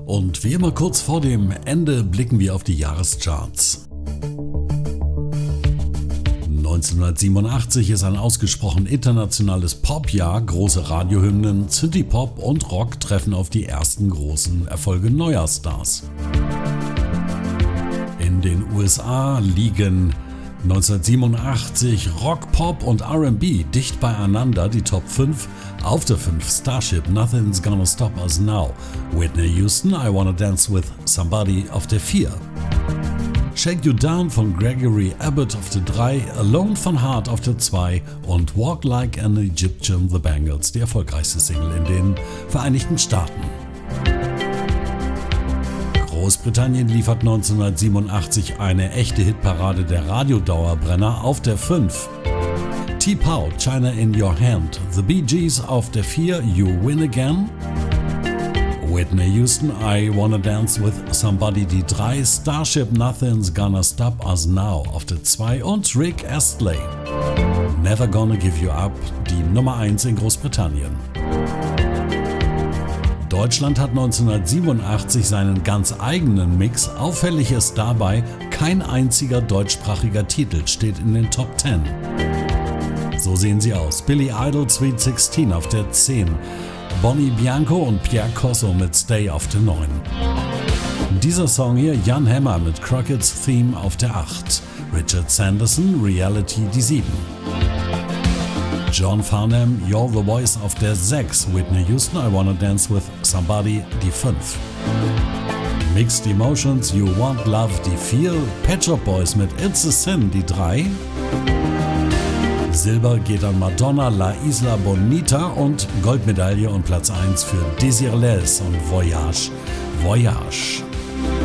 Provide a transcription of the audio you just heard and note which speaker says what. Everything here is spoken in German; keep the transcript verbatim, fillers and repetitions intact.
Speaker 1: Und wie immer kurz vor dem Ende blicken wir auf die Jahrescharts. neunzehnhundertsiebenundachtzig ist ein ausgesprochen internationales Popjahr. Große Radiohymnen, Synthie-Pop und Rock treffen auf die ersten großen Erfolge neuer Stars. In den U S A liegen neunzehnhundertsiebenundachtzig Rock, Pop und R and B dicht beieinander. Die Top fünf: auf der fünf Starship, Nothing's Gonna Stop Us Now, Whitney Houston, I Wanna Dance With Somebody auf der vier, Shake You Down von Gregory Abbott auf der drei, Alone von Heart auf der zwei und Walk Like an Egyptian The Bangles, die erfolgreichste Single in den Vereinigten Staaten. Großbritannien liefert neunzehnhundertsiebenundachtzig eine echte Hitparade der Radiodauerbrenner auf der fünf. T-Pow, China in Your Hand, The Bee Gees auf der vier, You Win Again. Whitney Houston, I Wanna Dance With Somebody die drei, Starship, Nothing's Gonna Stop Us Now auf der zwei und Rick Astley, Never Gonna Give You Up, die Nummer eins in Großbritannien. Deutschland hat neunzehnhundertsiebenundachtzig seinen ganz eigenen Mix. Auffällig ist dabei, kein einziger deutschsprachiger Titel steht in den Top zehn. So sehen sie aus: Billy Idol, Sweet sixteen auf der zehn, Bonnie Bianco und Pierre Corso mit Stay auf der neun. Dieser Song hier, Jan Hammer mit Crockett's Theme auf der acht, Richard Sanderson, Reality die sieben. John Farnham, You're the Voice auf der sechs, Whitney Houston, I Wanna Dance With Somebody die fünf. Mixed Emotions, You Want Love die vier, Pet Shop Boys mit It's a Sin die drei. Silber geht an Madonna, La Isla Bonita und Goldmedaille und Platz eins für Désirless und Voyage, Voyage.